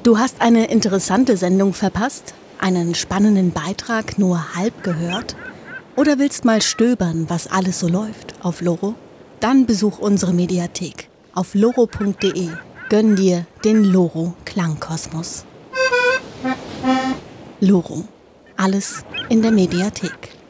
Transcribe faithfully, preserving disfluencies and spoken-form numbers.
Du hast eine interessante Sendung verpasst? Einen spannenden Beitrag nur halb gehört? Oder willst mal stöbern, was alles so läuft auf Loro? Dann besuch unsere Mediathek auf loro punkt de. Gönn dir den Loro Klangkosmos. Loro. Alles in der Mediathek.